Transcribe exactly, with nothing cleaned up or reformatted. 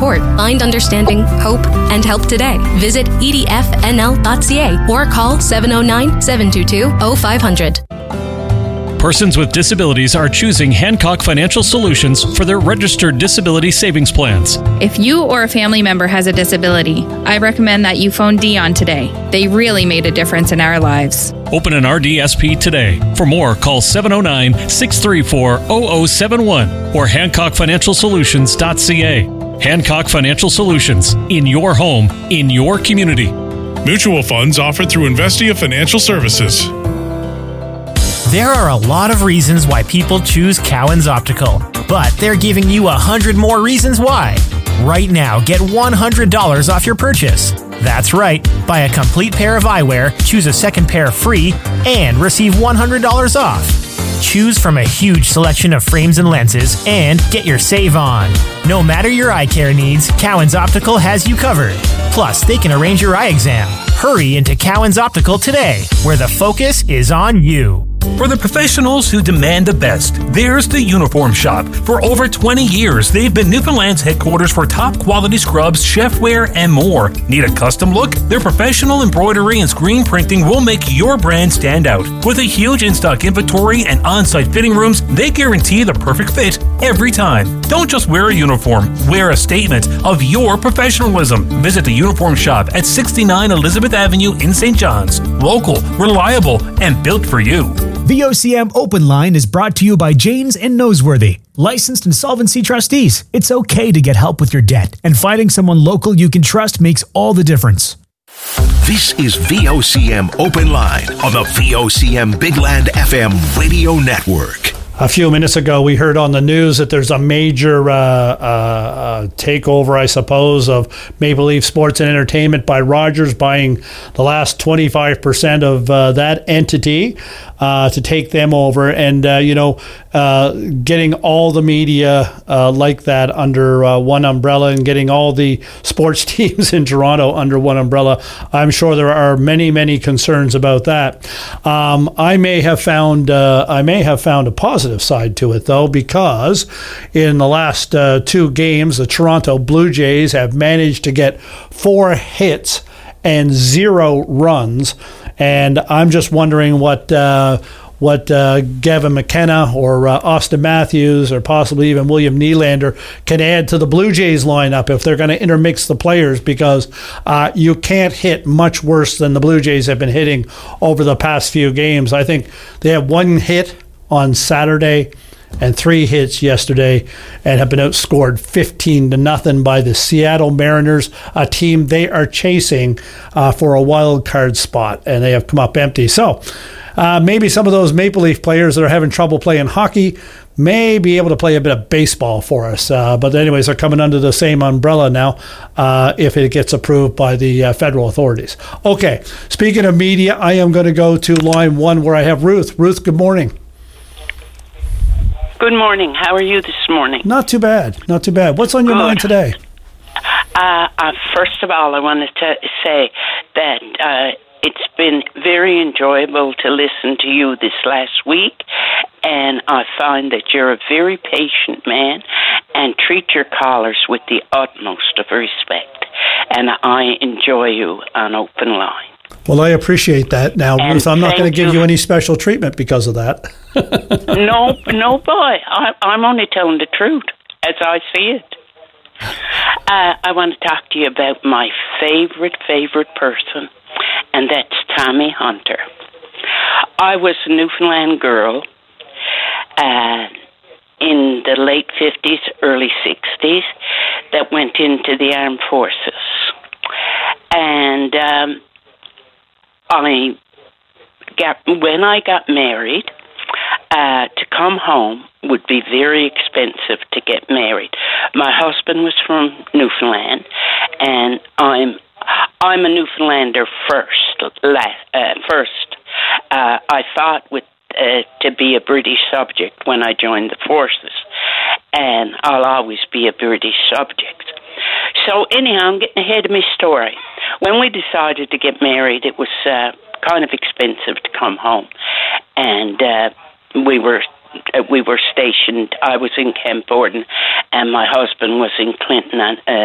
support, find understanding, hope, and help today. Visit e d f n l dot c a or call seven oh nine, seven two two, oh five hundred. Persons with disabilities are choosing Hancock Financial Solutions for their registered disability savings plans. If you or a family member has a disability, I recommend that you phone Dion today. They really made a difference in our lives. Open an R D S P today. For more, call seven oh nine, six three four, oh oh seven one or hancock financial solutions dot c a. Hancock Financial Solutions. In your home, in your community. Mutual funds offered through Investia Financial Services. There are a lot of reasons why people choose Cowan's Optical, but they're giving you a hundred more reasons why. Right now, get one hundred dollars off your purchase. That's right. Buy a complete pair of eyewear, choose a second pair free, and receive one hundred dollars off. Choose from a huge selection of frames and lenses and get your save on. No matter your eye care needs, Cowan's Optical has you covered. Plus, they can arrange your eye exam. Hurry into Cowan's Optical today, where the focus is on you. For the professionals who demand the best, there's the Uniform Shop. For over twenty years, they've been Newfoundland's headquarters for top quality scrubs, chefware, and more. Need a custom look? Their professional embroidery and screen printing will make your brand stand out. With a huge in-stock inventory and on-site fitting rooms, they guarantee the perfect fit every time. Don't just wear a uniform, wear a statement of your professionalism. Visit the Uniform Shop at sixty-nine Elizabeth Avenue in Saint John's. Local, reliable, and built for you. V O C M Open Line is brought to you by Janes and Noseworthy, licensed insolvency trustees. It's okay to get help with your debt, and finding someone local you can trust makes all the difference. This is V O C M Open Line on the V O C M Big Land F M radio network. A few minutes ago, we heard on the news that there's a major uh, uh, uh, takeover, I suppose, of Maple Leaf Sports and Entertainment by Rogers, buying the last twenty-five percent of uh, that entity uh, to take them over. And, uh, you know, uh, getting all the media uh, like that under uh, one umbrella and getting all the sports teams in Toronto under one umbrella, I'm sure there are many, many concerns about that. Um, I may have found uh, I may have found a positive side to it, though, because in the last uh, two games, the Toronto Blue Jays have managed to get four hits and zero runs, and I'm just wondering what uh, what uh, Gavin McKenna or uh, Austin Matthews or possibly even William Nylander can add to the Blue Jays lineup if they're going to intermix the players, because uh, you can't hit much worse than the Blue Jays have been hitting over the past few games. I think they have one hit on Saturday and three hits yesterday, and have been outscored fifteen to nothing by the Seattle Mariners, a team they are chasing uh, for a wild card spot, and they have come up empty. So uh, maybe some of those Maple Leaf players that are having trouble playing hockey may be able to play a bit of baseball for us. Uh, but anyways, they're coming under the same umbrella now uh, if it gets approved by the uh, federal authorities. Okay, speaking of media, I am going to go to line one where I have Ruth. Ruth, good morning. Good morning. How are you this morning? Not too bad. Not too bad. What's on your Good. mind today? Uh, uh, first of all, I wanted to say that uh, it's been very enjoyable to listen to you this last week, and I find that you're a very patient man and treat your callers with the utmost of respect, and I enjoy you on Open Line. Well, I appreciate that. Now, And Ruth, I'm not going to give you. you any special treatment because of that. No, no, boy. I, I'm only telling the truth as I see it. Uh, I want to talk to you about my favorite, favorite person, and that's Tommy Hunter. I was a Newfoundland girl uh, in the late fifties, early sixties that went into the armed forces. And um, I got, when I got married, uh, to come home would be very expensive to get married. My husband was from Newfoundland, and I'm I'm a Newfoundlander first. Uh, first, uh, I fought with uh, to be a British subject when I joined the forces, and I'll always be a British subject. So anyhow, I'm getting ahead of my story. When we decided to get married, it was uh, kind of expensive to come home, and uh, we were uh, we were stationed. I was in Camp Borden, and my husband was in Clinton, uh,